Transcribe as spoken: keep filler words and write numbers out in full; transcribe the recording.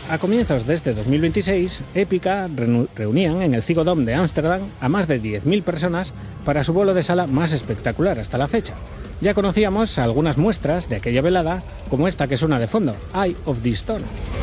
A comienzos de este dos mil veintiséis, Épica reunían en el Ziggo Dome de Ámsterdam a más de diez mil personas para su bolo de sala más espectacular hasta la fecha. Ya conocíamos algunas muestras de aquella velada, como esta que suena de fondo, Eye of the Storm.